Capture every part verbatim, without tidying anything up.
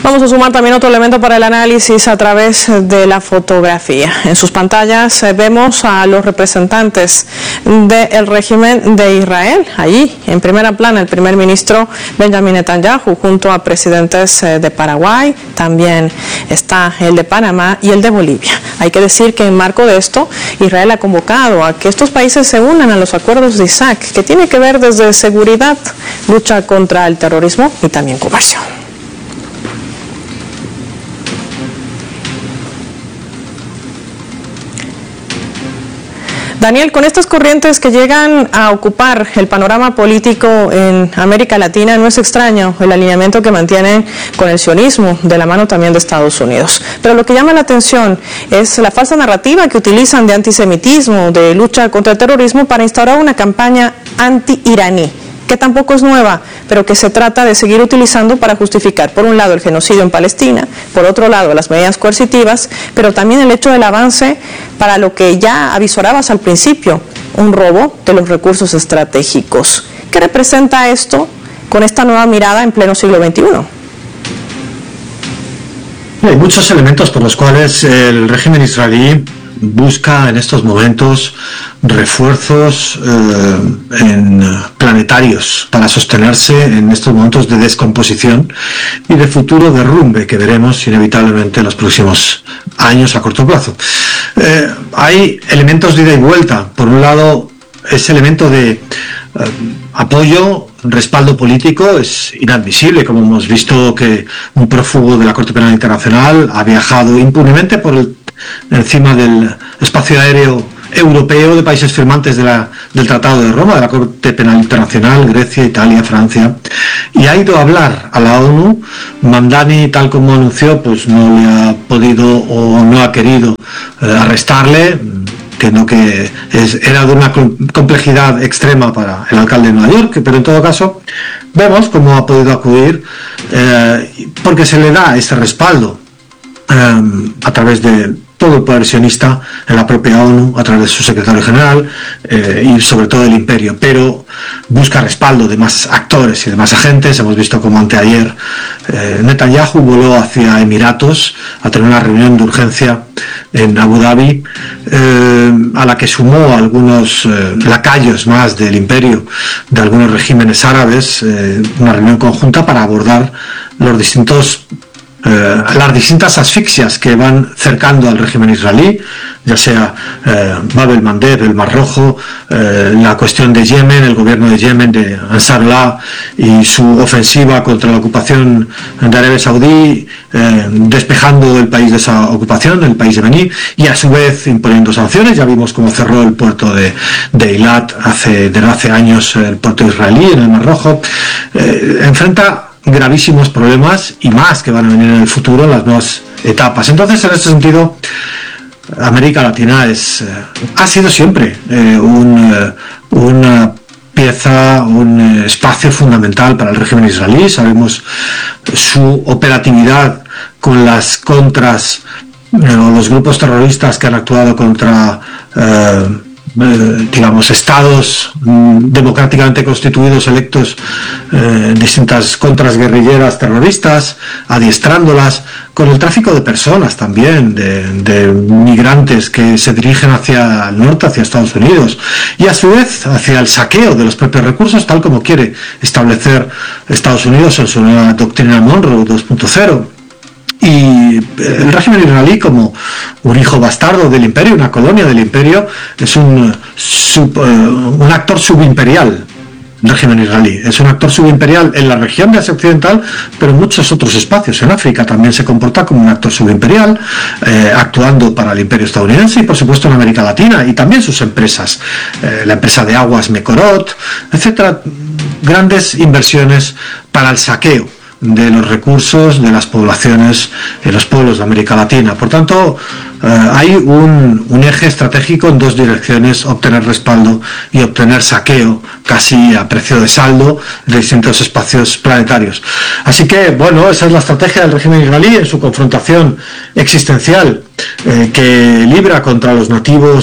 Vamos a sumar también otro elemento para el análisis a través de la fotografía. En sus pantallas eh, vemos a los representantes del régimen de Israel. Allí, en primera plana, el primer ministro Benjamin Netanyahu, junto a presidentes eh, de Paraguay, también está el de Panamá y el de Bolivia. Hay que decir que en marco de esto, Israel ha convocado a que estos países se unan a los acuerdos de Isaac, que tiene que ver desde seguridad, lucha contra el terrorismo y también comercio. Daniel, con estas corrientes que llegan a ocupar el panorama político en América Latina, no es extraño el alineamiento que mantienen con el sionismo, de la mano también de Estados Unidos. Pero lo que llama la atención es la falsa narrativa que utilizan de antisemitismo, de lucha contra el terrorismo, para instaurar una campaña anti-iraní, que tampoco es nueva, pero que se trata de seguir utilizando para justificar, por un lado, el genocidio en Palestina, por otro lado, las medidas coercitivas, pero también el hecho del avance para lo que ya avisorabas al principio, un robo de los recursos estratégicos. ¿Qué representa esto con esta nueva mirada en pleno siglo veintiuno? Hay muchos elementos por los cuales el régimen israelí busca en estos momentos refuerzos eh, en planetarios para sostenerse en estos momentos de descomposición y de futuro derrumbe que veremos inevitablemente en los próximos años a corto plazo. Eh, hay elementos de ida y vuelta. Por un lado, ese elemento de eh, apoyo, respaldo político es inadmisible, como hemos visto que un prófugo de la Corte Penal Internacional ha viajado impunemente por el encima del espacio aéreo europeo de países firmantes de la, del Tratado de Roma, de la Corte Penal Internacional, Grecia, Italia, Francia, y ha ido a hablar a la ONU. Mamdani, tal como anunció, pues no le ha podido o no ha querido eh, arrestarle, que no que es, era de una complejidad extrema para el alcalde de Nueva York, pero en todo caso vemos cómo ha podido acudir, eh, porque se le da ese respaldo eh, a través de todo el poder sionista en la propia ONU, a través de su secretario general eh, y sobre todo el imperio, pero busca respaldo de más actores y de más agentes. Hemos visto como anteayer eh, Netanyahu voló hacia Emiratos a tener una reunión de urgencia en Abu Dhabi, eh, a la que sumó algunos eh, lacayos más del imperio, de algunos regímenes árabes, eh, una reunión conjunta para abordar los distintos Eh, las distintas asfixias que van cercando al régimen israelí, ya sea eh, Bab el-Mandeb, el Mar Rojo, eh, la cuestión de Yemen, el gobierno de Yemen, de Ansarullah, y su ofensiva contra la ocupación de Arabia Saudí, eh, despejando el país de esa ocupación, el país de Bení, y a su vez imponiendo sanciones. Ya vimos cómo cerró el puerto de, de Eilat hace, desde hace años, el puerto israelí en el Mar Rojo. Eh, enfrenta gravísimos problemas y más que van a venir en el futuro en las nuevas etapas. Entonces, en este sentido, América Latina es, eh, ha sido siempre eh, un, eh, una pieza, un eh, espacio fundamental para el régimen israelí. Sabemos su operatividad con las contras eh, o los grupos terroristas que han actuado contra eh, Eh, digamos, estados mm, democráticamente constituidos, electos, eh, distintas contras guerrilleras terroristas, adiestrándolas, con el tráfico de personas también, de, de migrantes que se dirigen hacia el norte, hacia Estados Unidos, y a su vez hacia el saqueo de los propios recursos, tal como quiere establecer Estados Unidos en su nueva doctrina Monroe dos punto cero. Y el régimen israelí, como un hijo bastardo del imperio, una colonia del imperio, es un, sub, uh, un actor subimperial. El régimen israelí es un actor subimperial en la región de Asia Occidental, pero en muchos otros espacios. En África también se comporta como un actor subimperial, eh, actuando para el imperio estadounidense y por supuesto en América Latina, y también sus empresas, eh, la empresa de aguas Mekorot, etcétera. Grandes inversiones para el saqueo de los recursos de las poblaciones y los pueblos de América Latina. Por tanto, eh, hay un, un eje estratégico en dos direcciones: obtener respaldo y obtener saqueo casi a precio de saldo de distintos espacios planetarios. Así que, bueno, esa es la estrategia del régimen israelí en su confrontación existencial eh, que libra contra los nativos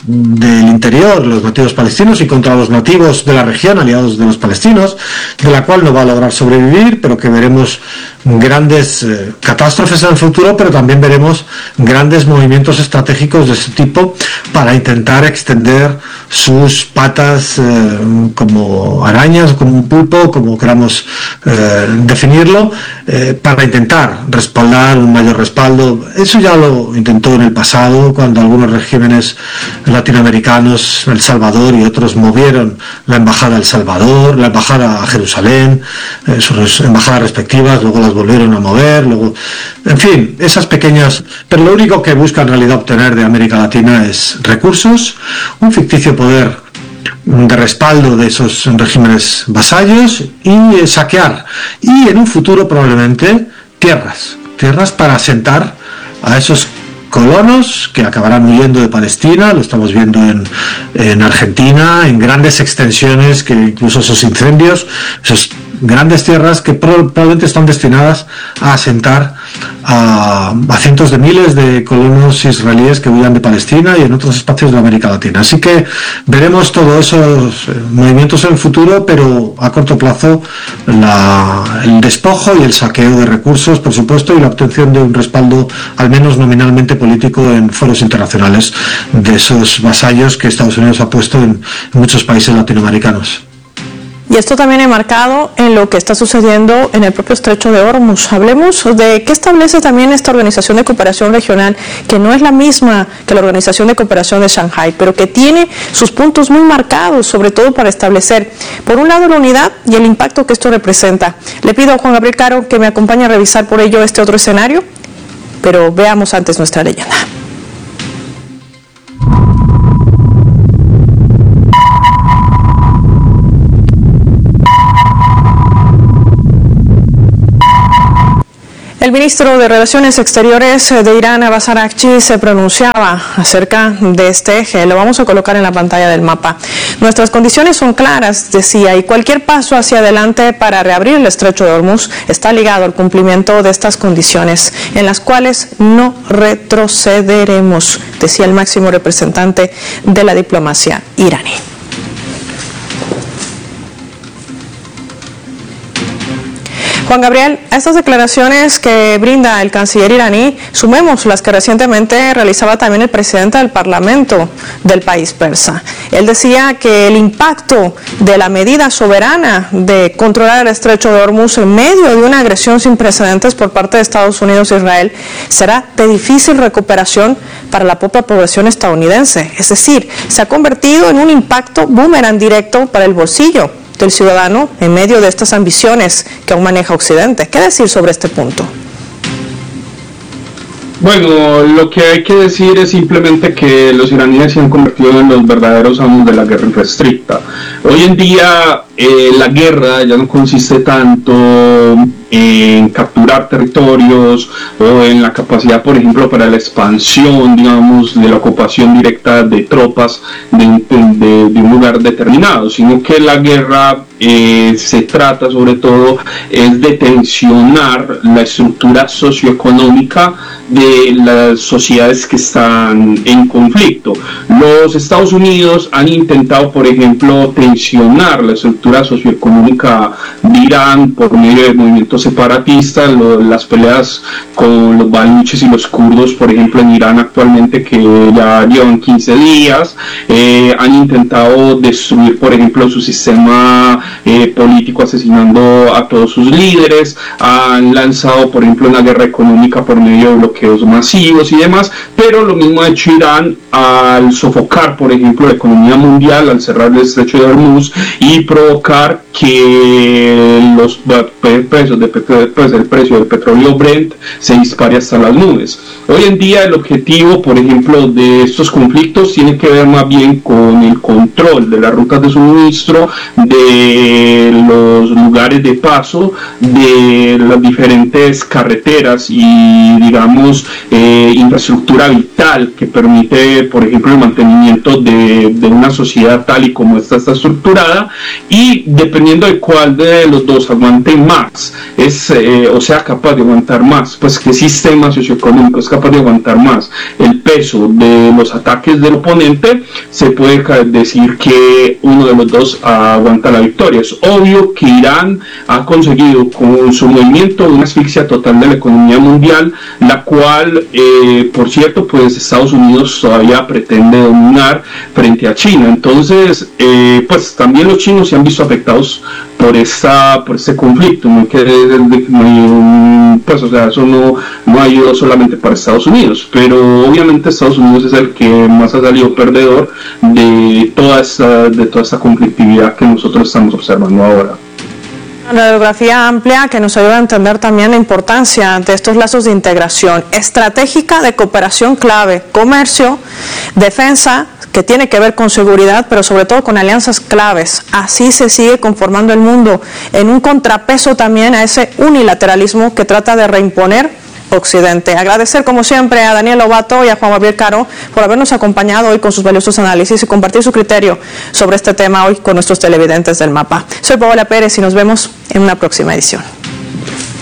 del interior, los nativos palestinos, y contra los nativos de la región, aliados de los palestinos, de la cual no va a lograr sobrevivir, pero que veremos grandes eh, catástrofes en el futuro, pero también veremos grandes movimientos estratégicos de este tipo para intentar extender sus patas eh, como arañas, como un pulpo, como queramos eh, definirlo, eh, para intentar respaldar un mayor respaldo. Eso ya lo intentó en el pasado, cuando algunos regímenes latinoamericanos, El Salvador y otros, movieron la embajada a El Salvador, la embajada a Jerusalén, eh, sus embajadas respectivas, luego las volvieron a mover, luego, en fin, esas pequeñas, pero lo único que busca en realidad obtener de América Latina es recursos, un ficticio poder de respaldo de esos regímenes vasallos y eh, saquear, y en un futuro probablemente tierras, tierras para asentar a esos colonos que acabarán huyendo de Palestina. Lo estamos viendo en, en Argentina, en grandes extensiones, que incluso esos incendios, esas grandes tierras que probablemente están destinadas a asentar a, a cientos de miles de colonos israelíes que huyan de Palestina y en otros espacios de América Latina. Así que veremos todos esos movimientos en el futuro, pero a corto plazo la, el despojo y el saqueo de recursos, por supuesto, y la obtención de un respaldo, al menos nominalmente político, en foros internacionales de esos vasallos que Estados Unidos ha puesto en, en muchos países latinoamericanos. Y esto también enmarcado en lo que está sucediendo en el propio Estrecho de Hormuz. Hablemos de qué establece también esta Organización de Cooperación Regional, que no es la misma que la Organización de Cooperación de Shanghái, pero que tiene sus puntos muy marcados, sobre todo para establecer, por un lado, la unidad y el impacto que esto representa. Le pido a Juan Gabriel Caro que me acompañe a revisar por ello este otro escenario, pero veamos antes nuestra leyenda. El ministro de Relaciones Exteriores de Irán, Abbas Araghchi, se pronunciaba acerca de este eje. Lo vamos a colocar en la pantalla del mapa. Nuestras condiciones son claras, decía, y cualquier paso hacia adelante para reabrir el Estrecho de Hormuz está ligado al cumplimiento de estas condiciones, en las cuales no retrocederemos, decía el máximo representante de la diplomacia iraní. Juan Gabriel, a estas declaraciones que brinda el canciller iraní, sumemos las que recientemente realizaba también el presidente del Parlamento del país persa. Él decía que el impacto de la medida soberana de controlar el Estrecho de Hormuz en medio de una agresión sin precedentes por parte de Estados Unidos e Israel será de difícil recuperación para la propia población estadounidense. Es decir, se ha convertido en un impacto boomerang directo para el bolsillo del ciudadano en medio de estas ambiciones que aún maneja Occidente. ¿Qué decir sobre este punto? Bueno, lo que hay que decir es simplemente que los iraníes se han convertido en los verdaderos amos de la guerra irrestricta. Hoy en día eh, la guerra ya no consiste tanto en capturar territorios o en la capacidad, por ejemplo, para la expansión, digamos, de la ocupación directa de tropas de, de, de un lugar determinado, sino que la guerra eh, se trata sobre todo es de tensionar la estructura socioeconómica de las sociedades que están en conflicto. Los Estados Unidos han intentado, por ejemplo, tensionar la estructura socioeconómica de Irán por medio de movimientos separatistas, lo, las peleas con los baluches y los kurdos, por ejemplo, en Irán actualmente, que ya llevan quince días, eh, han intentado destruir, por ejemplo, su sistema eh, político, asesinando a todos sus líderes, han lanzado, por ejemplo, una guerra económica por medio de bloqueos masivos y demás, pero lo mismo ha hecho Irán al sofocar, por ejemplo, la economía mundial, al cerrar el Estrecho de Hormuz y provocar que los precios de pues, el precio del petróleo Brent se dispare hasta las nubes. Hoy en día el objetivo, por ejemplo, de estos conflictos tiene que ver más bien con el control de las rutas de suministro, de los lugares de paso, de las diferentes carreteras y, digamos, eh, infraestructura vital vital que permite, por ejemplo, el mantenimiento de, de una sociedad tal y como esta está estructurada, y dependiendo de cuál de los dos aguante más, es, eh, o sea, capaz de aguantar más, pues qué sistema socioeconómico es capaz de aguantar más el peso de los ataques del oponente, se puede decir que uno de los dos aguanta la victoria. Es obvio que Irán ha conseguido con su movimiento una asfixia total de la economía mundial, la cual, eh, por cierto, pues Estados Unidos todavía pretende dominar frente a China. Entonces, eh, pues también los chinos se han visto afectados por esta por este conflicto, no que pues o sea eso no no ayuda solamente para Estados Unidos, pero obviamente Estados Unidos es el que más ha salido perdedor de toda esta de toda esta conflictividad que nosotros estamos observando ahora. Una radiografía amplia que nos ayuda a entender también la importancia de estos lazos de integración estratégica, de cooperación clave, comercio, defensa, que tiene que ver con seguridad, pero sobre todo con alianzas claves. Así se sigue conformando el mundo, en un contrapeso también a ese unilateralismo que trata de reimponer Occidente. Agradecer como siempre a Daniel Lobato y a Juan Gabriel Caro por habernos acompañado hoy con sus valiosos análisis y compartir su criterio sobre este tema hoy con nuestros televidentes del Mapa. Soy Paola Pérez y nos vemos en una próxima edición.